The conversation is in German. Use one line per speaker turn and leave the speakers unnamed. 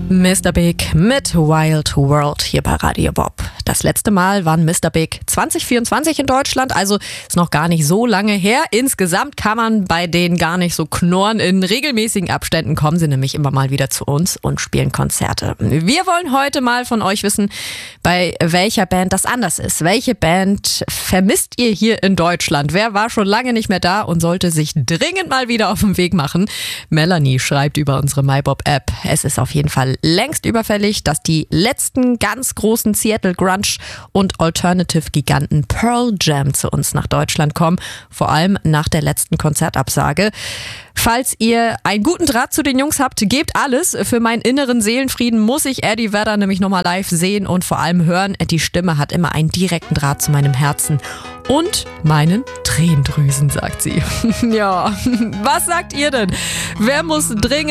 Mr. Big mit Wild World hier bei Radio Bob. Das letzte Mal waren Mr. Big 2024 in Deutschland, also ist noch gar nicht so lange her. Insgesamt kann man bei denen gar nicht so knurren. In regelmäßigen Abständen kommen sie nämlich immer mal wieder zu uns und spielen Konzerte. Wir wollen heute mal von euch wissen, bei welcher Band das anders ist. Welche Band vermisst ihr hier in Deutschland? Wer war schon lange nicht mehr da und sollte sich dringend mal wieder auf den Weg machen? Melanie schreibt über unsere MyBob-App, es ist auf jeden Fall längst überfällig, dass die letzten ganz großen Seattle Grunge und Alternative-Giganten Pearl Jam zu uns nach Deutschland kommen, vor allem nach der letzten Konzertabsage. Falls ihr einen guten Draht zu den Jungs habt, gebt alles. Für meinen inneren Seelenfrieden muss ich Eddie Vedder nämlich nochmal live sehen und vor allem hören. Die Stimme hat immer einen direkten Draht zu meinem Herzen und meinen Tränendrüsen, sagt sie. Ja, was sagt ihr denn? Wer muss dringend